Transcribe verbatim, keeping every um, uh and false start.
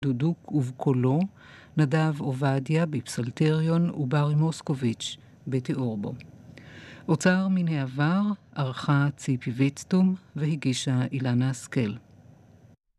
דודוק ובקולו נדב עובדיה בפסלטריון וברי מוסקוביץ' בתיאור בו. אוצר מן העבר ערכה ציפי ויצטום והגישה אילנה השכל.